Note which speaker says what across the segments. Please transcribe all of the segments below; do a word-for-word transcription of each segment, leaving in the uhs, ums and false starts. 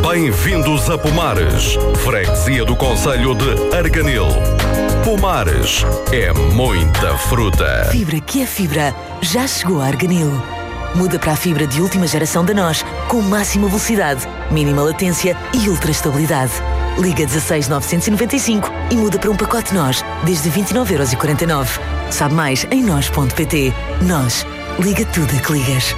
Speaker 1: Bem-vindos a Pomares, freguesia do concelho de Arganil. Pomares é muita fruta.
Speaker 2: Fibra que é fibra, já chegou a Arganil. Muda para a fibra de última geração da Nós, com máxima velocidade, mínima latência e ultra estabilidade. Liga dezasseis novecentos e noventa e cinco e muda para um pacote Nós, desde vinte e nove euros e quarenta e nove. Sabe mais em nós ponto pt. Nós, liga tudo a que ligas.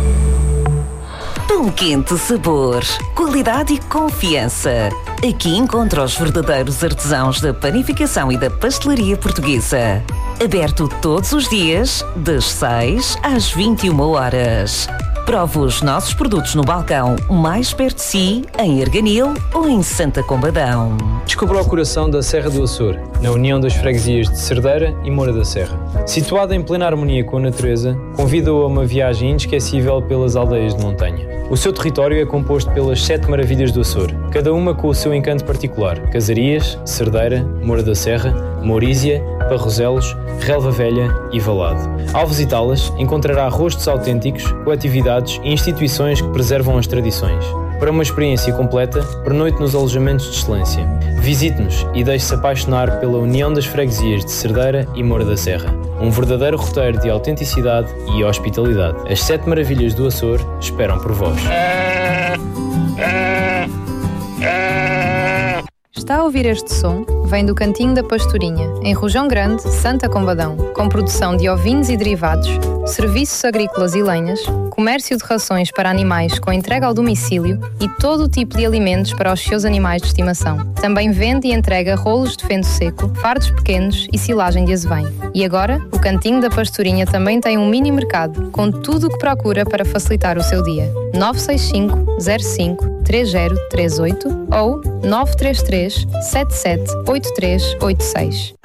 Speaker 3: Pão quente sabor, qualidade e confiança. Aqui encontra os verdadeiros artesãos da panificação e da pastelaria portuguesa. Aberto todos os dias, das seis às vinte e uma horas. Prove os nossos produtos no balcão mais perto de si, em Arganil ou em Santa Combadão.
Speaker 4: Descubra o coração da Serra do Açor, na união das freguesias de Cerdeira e Moura da Serra. Situada em plena harmonia com a natureza, convida-o a uma viagem inesquecível pelas aldeias de montanha. O seu território é composto pelas sete maravilhas do Açor, cada uma com o seu encanto particular: Casarias, Cerdeira, Moura da Serra, Mourísia, Barroselos, Relva Velha e Valado. Ao visitá-las, encontrará rostos autênticos, coletividades e instituições que preservam as tradições. Para uma experiência completa, pernoite nos alojamentos de excelência. Visite-nos e deixe-se apaixonar pela união das freguesias de Cerdeira e Moura da Serra. Um verdadeiro roteiro de autenticidade e hospitalidade. As sete maravilhas do Açor esperam por vós.
Speaker 5: Está a ouvir este som? Vem do Cantinho da Pastorinha, em Rojão Grande, Santa Combadão, com produção de ovinos e derivados, serviços agrícolas e lenhas, comércio de rações para animais com entrega ao domicílio e todo o tipo de alimentos para os seus animais de estimação. Também vende e entrega rolos de feno seco, fardos pequenos e silagem de azevém. E agora, o Cantinho da Pastorinha também tem um mini mercado, com tudo o que procura para facilitar o seu dia. nove seis cinco, zero cinco, três zero três oito ou nove três três, sete sete oito três oito seis.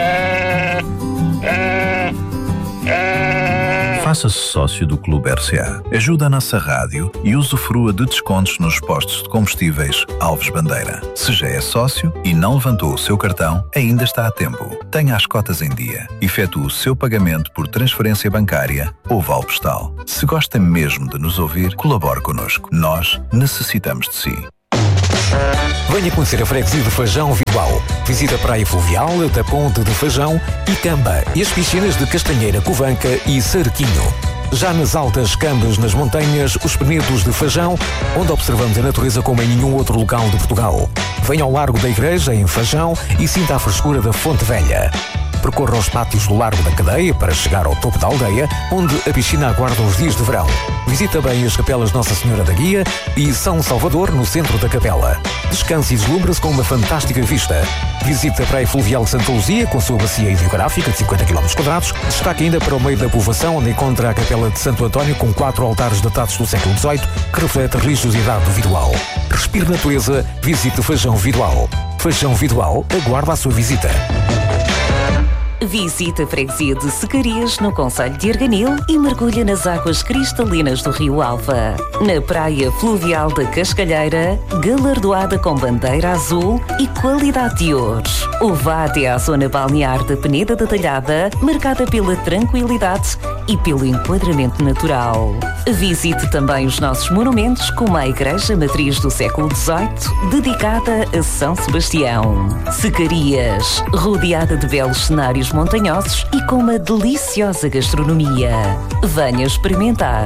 Speaker 6: Faça-se sócio do Clube R C A. Ajuda a nossa rádio e usufrua de descontos nos postos de combustíveis Alves Bandeira. Se já é sócio e não levantou o seu cartão, ainda está a tempo. Tenha as cotas em dia. Efetue o seu pagamento por transferência bancária ou vale postal. Se gosta mesmo de nos ouvir, colabore connosco. Nós necessitamos de si.
Speaker 7: Venha conhecer a freguesia de Fajão Virtual. Visita a Praia Fluvial, da Ponte de Fajão e Camba e as piscinas de Castanheira, Covanca e Sarquinho. Já nas altas Cambas, nas montanhas, os Penedos de Fajão, onde observamos a natureza como em nenhum outro local de Portugal. Venha ao Largo da Igreja, em Fajão, e sinta a frescura da Fonte Velha. Percorra os pátios do Largo da Cadeia para chegar ao topo da aldeia, onde a piscina aguarda os dias de verão. Visita bem as capelas Nossa Senhora da Guia e São Salvador, no centro da capela. Descanse e deslumbra-se com uma fantástica vista. Visite a Praia Fluvial de Santa Luzia, com a sua bacia hidrográfica de cinquenta quilómetros quadrados. Destaque ainda para o meio da povoação, onde encontra a capela de Santo António, com quatro altares datados do século dezoito, que reflete a religiosidade do Vidual. Respire natureza, visite Fajão Vidual. Fajão Vidual aguarda a sua visita.
Speaker 3: Visita a freguesia de Secarias, no concelho de Arganil, e mergulha nas águas cristalinas do Rio Alva. Na praia fluvial da Cascalheira, galardoada com bandeira azul e qualidade de ouro. Ou vá até à zona balnear da Peneda da Talhada, marcada pela tranquilidade e pelo enquadramento natural. Visite também os nossos monumentos, como a Igreja Matriz do século dezoito, dedicada a São Sebastião. Secarias, rodeada de belos cenários montanhosos e com uma deliciosa gastronomia. Venha experimentar.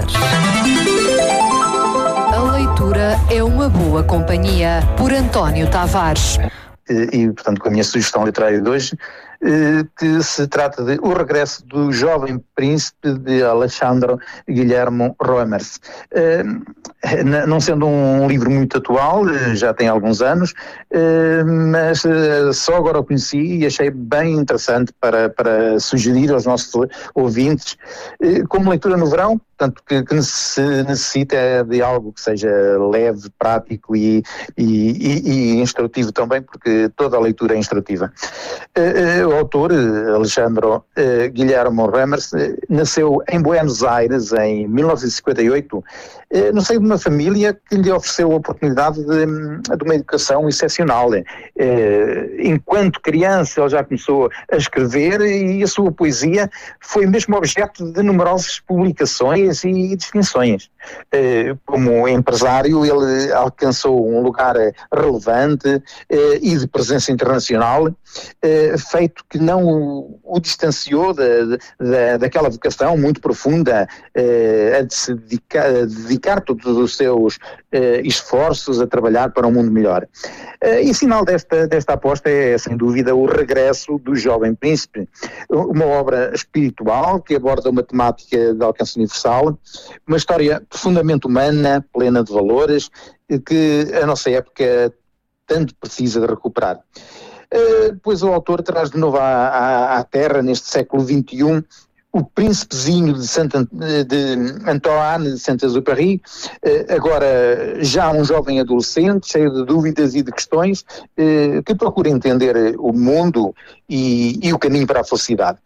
Speaker 8: A leitura é uma boa companhia. Por António Tavares.
Speaker 9: E, e, portanto, com a minha sugestão literária de hoje, que se trata de O Regresso do Jovem Príncipe, de Alexandre Guilhermo Roemers. Não sendo um livro muito atual, já tem alguns anos, mas só agora o conheci e achei bem interessante para, para sugerir aos nossos ouvintes, como leitura no verão, portanto, que, que se necessita de algo que seja leve, prático e, e, e, e instrutivo também, porque toda a leitura é instrutiva. autor, Alexandre eh, Guilhermo Reimers, eh, nasceu em Buenos Aires em mil novecentos e cinquenta e oito, eh, no seio de uma família que lhe ofereceu a oportunidade de, de uma educação excepcional. Eh, enquanto criança ele já começou a escrever e a sua poesia foi mesmo objeto de numerosas publicações e distinções. Eh, como empresário ele alcançou um lugar relevante eh, e de presença internacional, eh, feito que não o, o distanciou da, da, daquela vocação muito profunda eh, a de se dedicar, a dedicar todos os seus eh, esforços a trabalhar para um mundo melhor. Eh, e sinal desta, desta aposta é, sem dúvida, o Regresso do Jovem Príncipe, uma obra espiritual que aborda uma temática de alcance universal, uma história profundamente humana, plena de valores, que a nossa época tanto precisa de recuperar. Uh, pois o autor traz de novo à, à, à Terra, neste século vinte e um, o príncipezinho de, Saint, de Antoine de Saint-Exupéry, uh, agora já um jovem adolescente, cheio de dúvidas e de questões, uh, que procura entender o mundo e, e o caminho para a felicidade.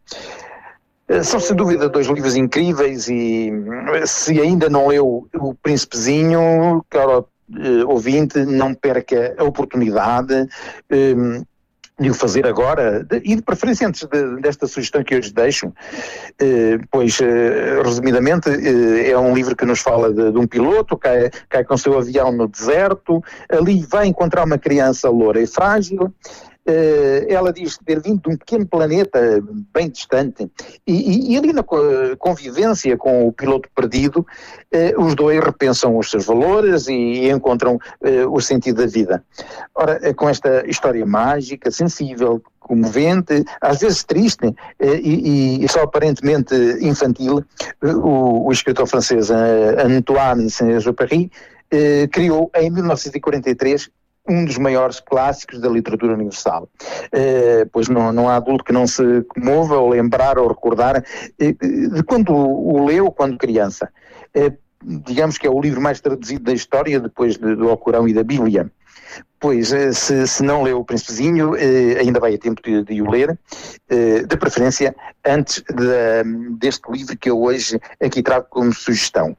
Speaker 9: Uh, são sem dúvida dois livros incríveis e se ainda não leu o Príncipezinho, caro uh, ouvinte, não perca a oportunidade um, de o fazer agora, de, e de preferência antes de, desta sugestão que eu lhes deixo, eh, pois, eh, resumidamente, eh, é um livro que nos fala de, de um piloto, cai, cai com o seu avião no deserto, ali vai encontrar uma criança loura e frágil. Uh, ela diz ter vindo de um pequeno planeta bem distante e, e, e ali na convivência com o piloto perdido, uh, os dois repensam os seus valores e, e encontram uh, o sentido da vida. Ora, com esta história mágica, sensível, comovente, às vezes triste uh, e, e só aparentemente infantil, uh, o, o escritor francês uh, Antoine de Saint-Exupéry uh, criou em mil novecentos e quarenta e três um dos maiores clássicos da literatura universal. Uh, pois não, não há adulto que não se comova ou lembrar ou recordar uh, de quando o, o leu quando criança. Uh, digamos que é o livro mais traduzido da história depois de, do Alcorão e da Bíblia. Pois, uh, se, se não leu o Príncipezinho, uh, ainda vai a tempo de, de o ler, uh, de preferência antes de, deste livro que eu hoje aqui trago como sugestão.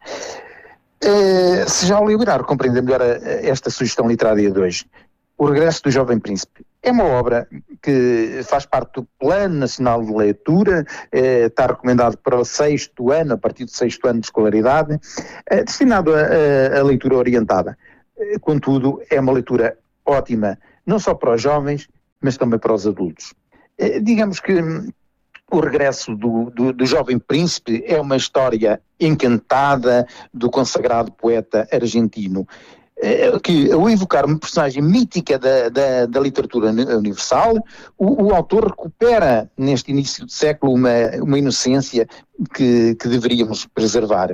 Speaker 9: Uh, se já o irá compreender melhor a, a esta sugestão literária de hoje. O Regresso do Jovem Príncipe é uma obra que faz parte do Plano Nacional de Leitura, uh, está recomendado para o sexto ano, a partir do sexto ano de escolaridade, uh, destinado a, a, a leitura orientada. Uh, contudo, é uma leitura ótima, não só para os jovens, mas também para os adultos. Uh, digamos que O Regresso do, do, do Jovem Príncipe é uma história encantada do consagrado poeta argentino, que, ao evocar uma personagem mítica da, da, da literatura universal, o, o autor recupera neste início do século uma, uma inocência que, que deveríamos preservar.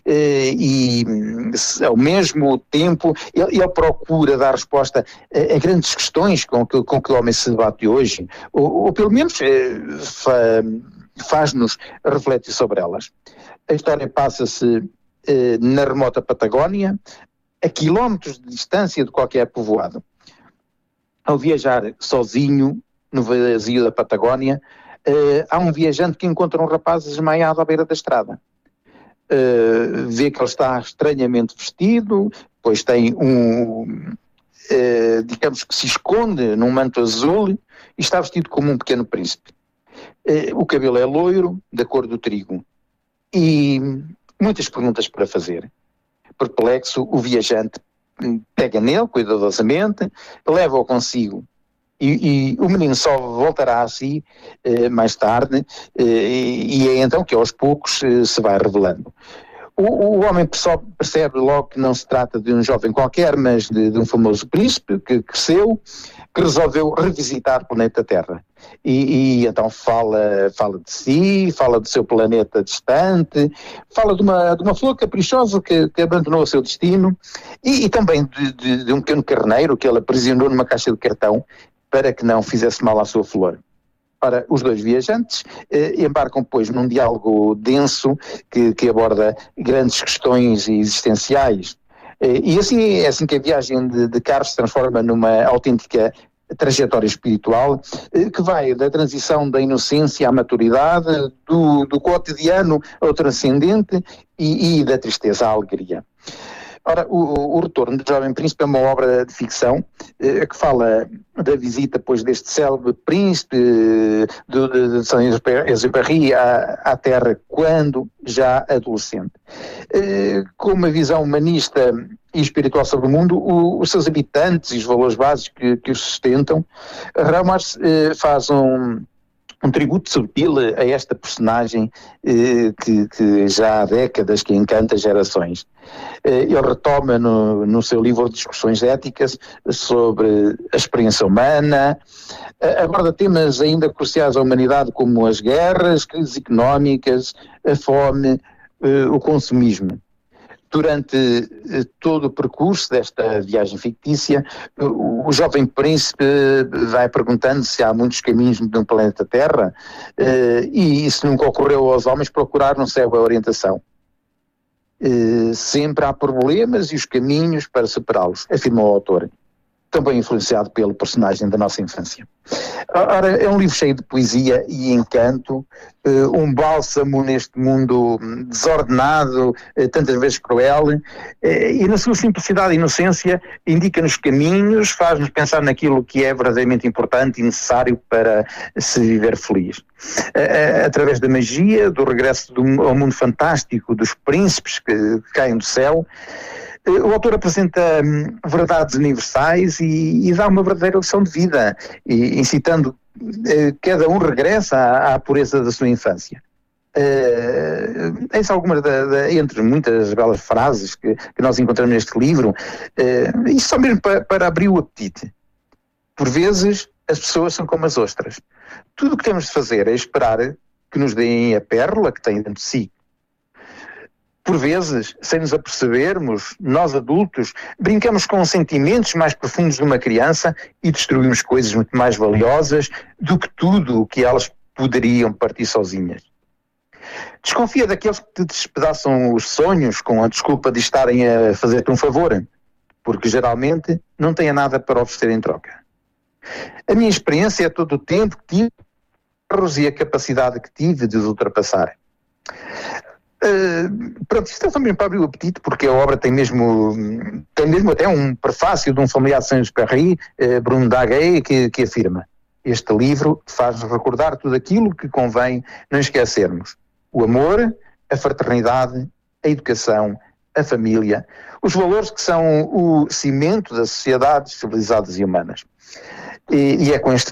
Speaker 9: E, ao mesmo tempo, ele, ele procura dar resposta a, a grandes questões com que, com que o homem se debate hoje, ou, ou pelo menos fa, faz-nos refletir sobre elas. A história passa-se eh, na remota Patagónia, a quilómetros de distância de qualquer povoado. Ao viajar sozinho no vazio da Patagónia, uh, há um viajante que encontra um rapaz desmaiado à beira da estrada. Uh, vê que ele está estranhamente vestido, pois tem um, uh, digamos que se esconde num manto azul e está vestido como um pequeno príncipe. Uh, o cabelo é loiro, da cor do trigo. E muitas perguntas para fazer. Perplexo, o viajante pega nele cuidadosamente, leva-o consigo e, e o menino só voltará a si eh, mais tarde eh, e é então que aos poucos eh, se vai revelando. O, o homem percebe logo que não se trata de um jovem qualquer, mas de, de um famoso príncipe que cresceu, que resolveu revisitar o planeta Terra. E, e então fala, fala de si, fala do seu planeta distante, fala de uma, de uma flor caprichosa que, que abandonou o seu destino e, e também de, de, de um pequeno carneiro que ele aprisionou numa caixa de cartão para que não fizesse mal à sua flor. Ora, os dois viajantes eh, embarcam, pois, num diálogo denso que, que aborda grandes questões existenciais. Eh, e assim é assim que a viagem de, de Carlos se transforma numa autêntica trajetória espiritual que vai da transição da inocência à maturidade, do, do cotidiano ao transcendente e, e da tristeza à alegria. Ora, o, o Retorno do Jovem Príncipe é uma obra de ficção eh, que fala da visita, pois, deste célebre príncipe eh, de, de, de Saint-Exupéry à, à Terra quando já adolescente. Eh, com uma visão humanista e espiritual sobre o mundo, o, os seus habitantes e os valores básicos que, que os sustentam, Reumars eh, faz um... um tributo subtil a esta personagem eh, que, que já há décadas que encanta gerações. Eh, ele retoma no, no seu livro Discussões Éticas sobre a experiência humana, eh, aborda temas ainda cruciais à humanidade como as guerras, crises económicas, a fome, eh, o consumismo. Durante eh, todo o percurso desta viagem fictícia, o, o jovem príncipe vai perguntando se há muitos caminhos no planeta Terra eh, e isso nunca ocorreu aos homens procurar no céu a orientação. Eh, sempre há problemas e os caminhos para superá-los, afirma o autor, também influenciado pelo personagem da nossa infância. Ora, é um livro cheio de poesia e encanto, um bálsamo neste mundo desordenado, tantas vezes cruel, e na sua simplicidade e inocência indica-nos caminhos, faz-nos pensar naquilo que é verdadeiramente importante e necessário para se viver feliz. Através da magia, do regresso ao mundo fantástico dos príncipes que caem do céu, o autor apresenta hum, verdades universais e, e dá uma verdadeira lição de vida, e, incitando eh, cada um regressa à, à pureza da sua infância. Uh, eis algumas da, da, entre muitas belas frases que, que nós encontramos neste livro, uh, e só mesmo para, para abrir o apetite. Por vezes as pessoas são como as ostras. Tudo o que temos de fazer é esperar que nos deem a pérola que tem dentro de si. Por vezes, sem nos apercebermos, nós adultos brincamos com sentimentos mais profundos de uma criança e destruímos coisas muito mais valiosas do que tudo o que elas poderiam partir sozinhas. Desconfia daqueles que te despedaçam os sonhos com a desculpa de estarem a fazer-te um favor, porque geralmente não têm nada para oferecer em troca. A minha experiência é todo o tempo que tive e a capacidade que tive de os ultrapassar. Uh, pronto, isto é também para abrir o apetite, porque a obra tem mesmo, tem mesmo até um prefácio de um familiar de Saint-Exupéry, uh, Bruno Daguet, que, que afirma: este livro faz-nos recordar tudo aquilo que convém não esquecermos: o amor, a fraternidade, a educação, a família, os valores que são o cimento das sociedades civilizadas e humanas. E, e é com este